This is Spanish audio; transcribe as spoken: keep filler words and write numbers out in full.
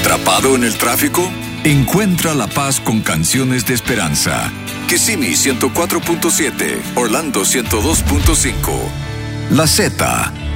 ¿Atrapado en el tráfico? Encuentra la paz con canciones de esperanza. Kissimmee ciento cuatro punto siete, Orlando ciento dos punto cinco. La Z